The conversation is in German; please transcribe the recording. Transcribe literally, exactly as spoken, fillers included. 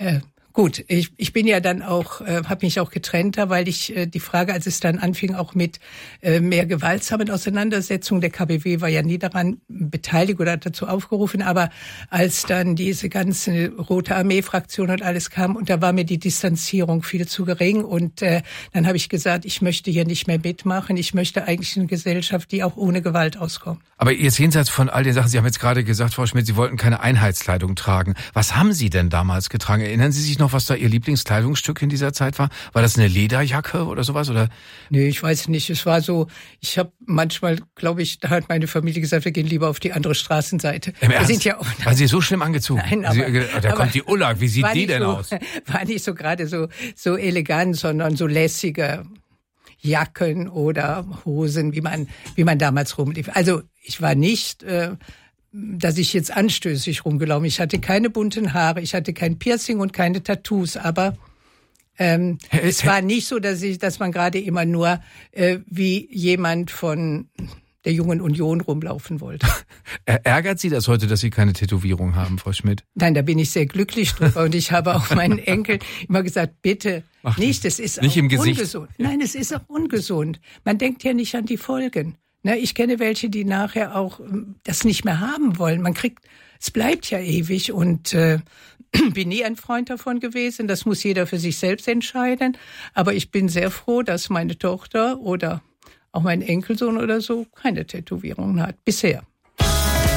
Äh, Gut, ich, ich bin ja dann auch, äh, habe mich auch getrennt, da, weil ich äh, die Frage, als es dann anfing, auch mit äh, mehr gewaltsamen Auseinandersetzungen, der K B W war ja nie daran beteiligt oder hat dazu aufgerufen, aber als dann diese ganze Rote Armee-Fraktion und alles kam, und da war mir die Distanzierung viel zu gering, und äh, dann habe ich gesagt, ich möchte hier nicht mehr mitmachen, ich möchte eigentlich eine Gesellschaft, die auch ohne Gewalt auskommt. Aber jetzt jenseits von all den Sachen, Sie haben jetzt gerade gesagt, Frau Schmidt, Sie wollten keine Einheitskleidung tragen. Was haben Sie denn damals getragen? Erinnern Sie sich noch, was da Ihr Lieblingskleidungsstück in dieser Zeit war? War das eine Lederjacke oder sowas? Oder? Nee, ich weiß nicht. Es war so, ich habe manchmal, glaube ich, da hat meine Familie gesagt, wir gehen lieber auf die andere Straßenseite. Im wir Ernst? sind ja auch, Waren Sie so schlimm angezogen? Nein, aber, Sie, da aber, kommt die Ulla. Wie sieht die denn so, aus? War nicht so gerade so, so elegant, sondern so lässige Jacken oder Hosen, wie man, wie man damals rumlief. Also ich war nicht, äh, dass ich jetzt anstößig rumgelaufen. Ich hatte keine bunten Haare, ich hatte kein Piercing und keine Tattoos, aber ähm, es war nicht so, dass ich, dass man gerade immer nur äh, wie jemand von der Jungen Union rumlaufen wollte. Ärgert Sie das heute, dass Sie keine Tätowierung haben, Frau Schmidt? Nein, da bin ich sehr glücklich drüber, und ich habe auch meinen Enkeln immer gesagt, bitte Ach, nicht, es ist nicht auch im Gesicht. ungesund. Nein, es ist auch ungesund. Man denkt ja nicht an die Folgen. Ne, ich kenne welche, die nachher auch das nicht mehr haben wollen. Man kriegt, es bleibt ja ewig, und äh, bin nie ein Freund davon gewesen. Das muss jeder für sich selbst entscheiden. Aber ich bin sehr froh, dass meine Tochter oder auch mein Enkelsohn oder so keine Tätowierungen hat. Bisher.